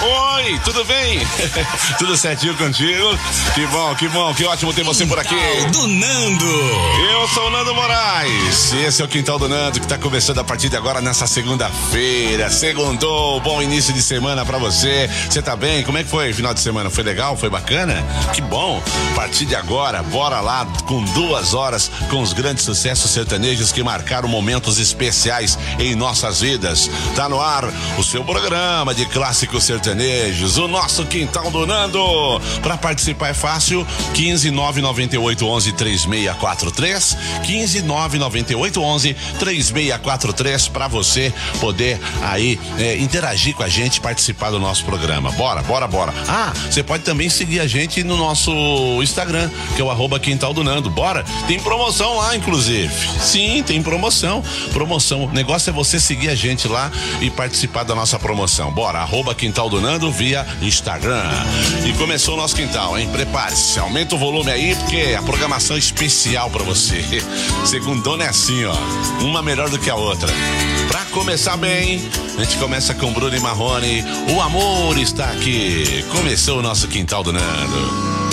Oi, tudo bem? Tudo certinho contigo? Que bom, que ótimo ter você por aqui. Quintal do Nando. Eu sou o Nando Moraes. Esse é o Quintal do Nando que tá começando a partir de agora nessa segunda-feira. Segundou, bom início de semana pra você. Você tá bem? Como é que foi? Final de semana foi legal? Foi bacana? Que bom. A partir de agora, bora lá com 2 horas com os grandes sucessos sertanejos que marcaram momentos especiais em nossas vidas. Tá no ar o seu programa de clássicos sertanejos, o nosso Quintal do Nando. Pra participar é fácil, 15998113643, 15998113643, pra você poder aí interagir com a gente, participar do nosso programa. Bora. Ah, você pode também seguir a gente no nosso Instagram, que é o @Quintal do Nando. Bora, tem promoção lá, inclusive. Sim, tem promoção. O negócio é você seguir a gente lá e participar da nossa promoção. Bora, @Quintal do Nando via Instagram. E começou o nosso quintal, hein? Prepare-se, aumenta o volume aí, porque a programação é especial pra você. Segundona é assim, ó, uma melhor do que a outra. Pra começar bem, a gente começa com Bruno e Marrone. O amor está aqui. Começou o nosso Quintal do Nando.